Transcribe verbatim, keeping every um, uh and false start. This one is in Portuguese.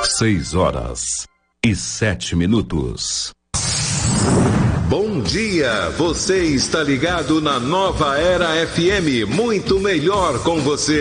Seis horas e sete minutos. Bom dia, você está ligado na Nova Era F M, muito melhor com você.